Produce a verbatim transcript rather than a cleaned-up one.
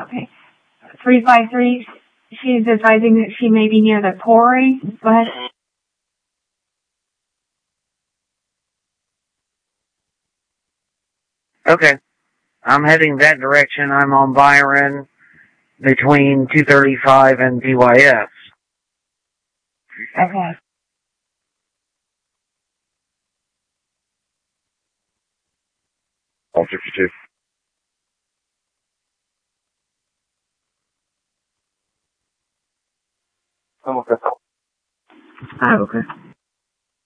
Okay. three five three, she's advising that she may be near the quarry. Go ahead. Okay. I'm heading that direction. I'm on Byron between two thirty-five and P Y S. Okay. All fifty-two.